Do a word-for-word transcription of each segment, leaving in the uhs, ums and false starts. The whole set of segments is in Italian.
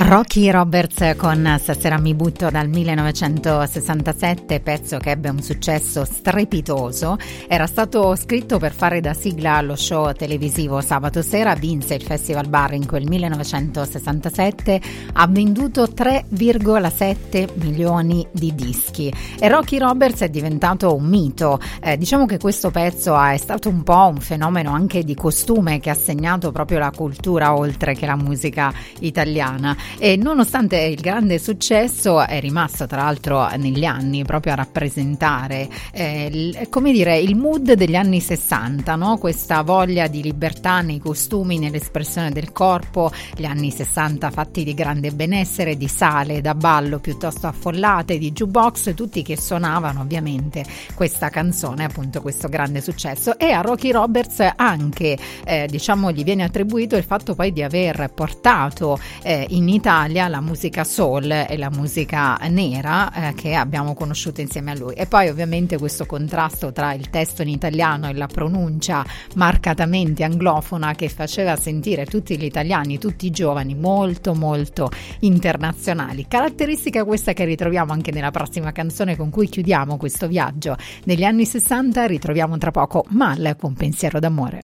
Rocky Roberts con Stasera mi butto dal millenovecentosessantasette, pezzo che ebbe un successo strepitoso. Era stato scritto per fare da sigla allo show televisivo Sabato Sera, vinse il Festival Bar in quel millenovecentosessantasette, ha venduto tre virgola sette milioni di dischi e Rocky Roberts è diventato un mito. Eh, diciamo che questo pezzo è stato un po' un fenomeno anche di costume che ha segnato proprio la cultura oltre che la musica italiana. E nonostante il grande successo è rimasto tra l'altro negli anni proprio a rappresentare eh, il, come dire, il mood degli anni sessanta, no? Questa voglia di libertà nei costumi, nell'espressione del corpo, gli anni sessanta fatti di grande benessere, di sale da ballo piuttosto affollate, di jukebox, tutti che suonavano ovviamente questa canzone, appunto questo grande successo. E a Rocky Roberts anche eh, diciamo gli viene attribuito il fatto poi di aver portato eh, in Italia la musica soul e la musica nera eh, che abbiamo conosciuto insieme a lui. E poi ovviamente questo contrasto tra il testo in italiano e la pronuncia marcatamente anglofona che faceva sentire tutti gli italiani, tutti i giovani molto molto internazionali. Caratteristica questa che ritroviamo anche nella prossima canzone con cui chiudiamo questo viaggio negli anni sessanta. Ritroviamo tra poco Mal con Pensiero d'amore.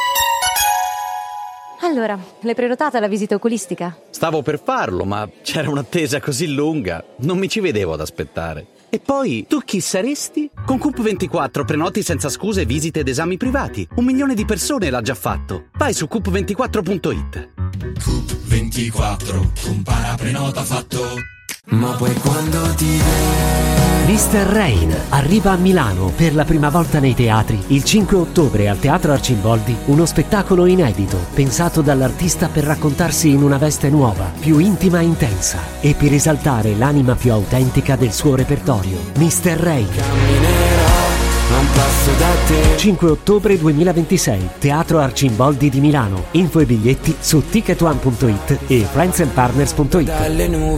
Allora, l'hai prenotata la visita oculistica? Stavo per farlo, ma c'era un'attesa così lunga, non mi ci vedevo ad aspettare. E poi, tu chi saresti? Con Coop ventiquattro prenoti senza scuse visite ed esami privati. Un milione di persone l'ha già fatto. Vai su coop ventiquattro punto it. Coop ventiquattro, compara prenota fatto. Ma poi quando ti vedi... mister Rain arriva a Milano per la prima volta nei teatri il cinque ottobre al Teatro Arcimboldi, uno spettacolo inedito pensato dall'artista per raccontarsi in una veste nuova, più intima e intensa e per esaltare l'anima più autentica del suo repertorio. mister Rain, non passo da te. cinque ottobre duemilaventisei, Teatro Arcimboldi di Milano. Info e biglietti su ticket one punto it e friends and partners punto it. Dalle nuove